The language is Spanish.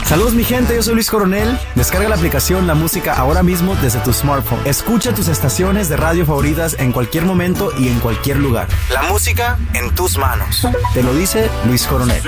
Saludos mi gente, yo soy Luis Coronel. Descarga la aplicación La Música ahora mismo desde tu smartphone. Escucha tus estaciones de radio favoritas en cualquier momento y en cualquier lugar. La música en tus manos. Te lo dice Luis Coronel.